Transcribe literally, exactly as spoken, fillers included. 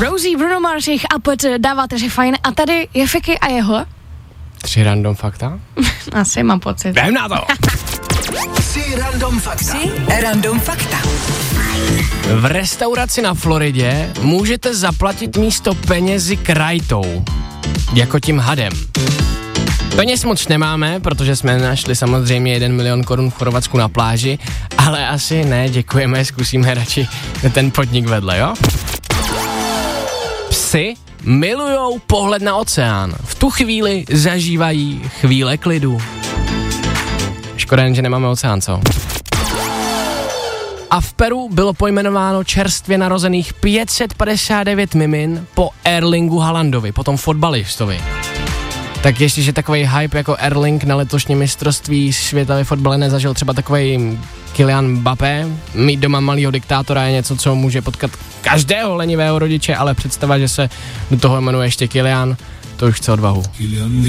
Rosie, Bruno Mars, jejich Apet dáváte si fajn. A tady je Fiky a jeho? Tři random fakta? Asi mám pocit. Jdem na to! Tři random fakta. Tři random fakta. V restauraci na Floridě můžete zaplatit místo penězi krajtou. Jako tím hadem. Peněz moc nemáme, protože jsme našli samozřejmě jeden milion korun v Chorvatsku na pláži, ale asi ne, děkujeme, zkusíme radši ten podnik vedle, jo? Psi milujou pohled na oceán. V tu chvíli zažívají chvíle klidu. Škoda jen, že nemáme oceán, co? A v Peru bylo pojmenováno čerstvě narozených pět set padesát devět mimin po Erlingu Haalandovi, po tom fotbalistovi. Tak jestliže takovej hype jako Erling na letošním mistrovství světa ve fotbale nezažil třeba takovej Kylian Mbappé, mít doma malýho diktátora je něco, co může potkat každého lenivého rodiče, ale představa, že se do toho jmenuje ještě Kylian, to už chce odvahu.